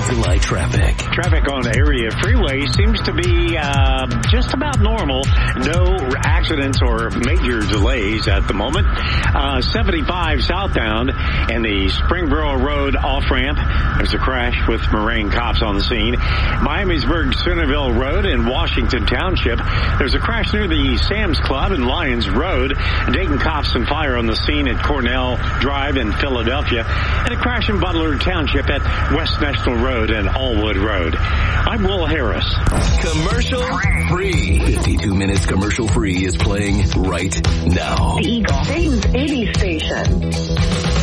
Eagle-Eye traffic. Traffic on area freeway seems to be just about normal. No accidents or major delays at the moment. 75 southbound and the Springboro Road off-ramp. There's a crash with Moraine cops on the scene. Miamisburg Centerville Road in Washington Township. There's a crash near the Sam's Club in Lyons Road. Dayton cops and fire on the scene at Cornell Drive in Philadelphia. And a crash in Butler Township at West National Road and Allwood Road. I'm Will Harris. Commercial free. 52 minutes commercial free is playing right now. The Eagle, Dayton's 80 station.